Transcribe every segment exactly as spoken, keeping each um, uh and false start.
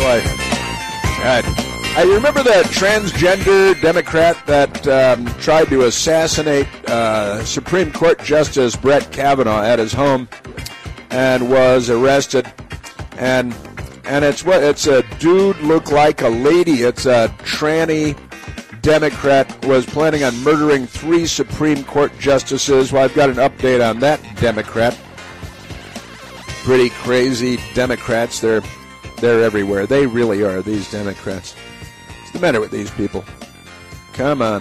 boy. God. I remember the transgender Democrat that um, tried to assassinate uh, Supreme Court Justice Brett Kavanaugh at his home and was arrested. And and it's what it's a dude look like a lady. It's a tranny Democrat was planning on murdering three Supreme Court justices. Well, I've got an update on that Democrat. Pretty crazy Democrats. They're they're everywhere. They really are, these Democrats. What's the matter with these people? Come on.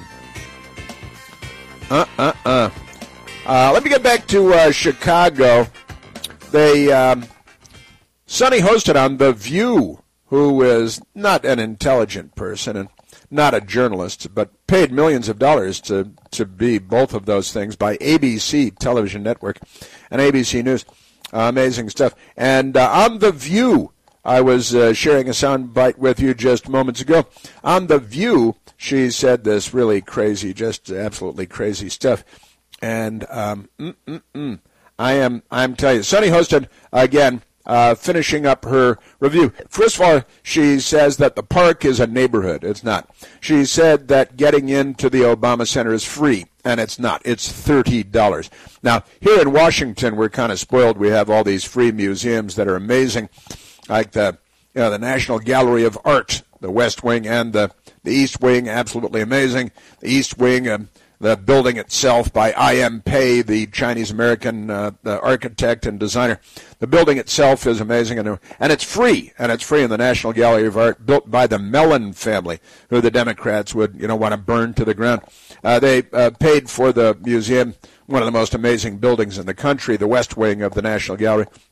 Uh-uh-uh. Uh, let me get back to uh, Chicago. They, um, Sonny hosted on The View, who is not an intelligent person and not a journalist, but paid millions of dollars to, to be both of those things by A B C Television Network and A B C News. Uh, amazing stuff. And uh, on The View, I was uh, sharing a soundbite with you just moments ago. On The View, she said this really crazy, just absolutely crazy stuff. And um, mm, mm, mm, I am, I'm telling you, Sonny hosted again, uh, finishing up her review. First of all, she says that the park is a neighborhood. It's not. She said that getting into the Obama Center is free, and it's not. It's thirty dollars. Now, here in Washington, we're kind of spoiled. We have all these free museums that are amazing, like the, you know, the National Gallery of Art, the West Wing, and the, the East Wing, absolutely amazing. The East Wing, um, the building itself by I M Pei, the Chinese-American uh, the architect and designer. The building itself is amazing, and, and it's free, and it's free in the National Gallery of Art, built by the Mellon family, who the Democrats would, you know, want to burn to the ground. Uh, they uh, paid for the museum, one of the most amazing buildings in the country, the West Wing of the National Gallery.